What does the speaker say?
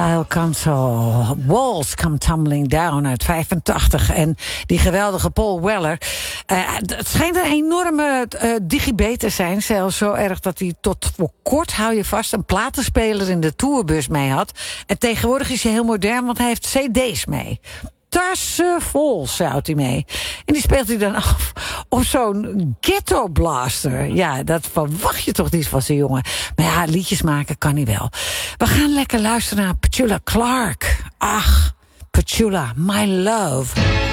Alcanzo, Walls Come Tumbling Down uit 85. En die geweldige Paul Weller. Het schijnt een enorme digibet te zijn. Zelfs zo erg dat hij tot voor kort, hou je vast, een platenspeler in de tourbus mee had. En tegenwoordig is hij heel modern, want hij heeft cd's mee. Tassen vol zout hij mee. En die speelt hij dan af op zo'n ghetto blaster. Ja, dat verwacht je toch niet van zo'n jongen. Maar ja, liedjes maken kan hij wel. We gaan lekker luisteren naar Petula Clark. Ach, Petula, my love.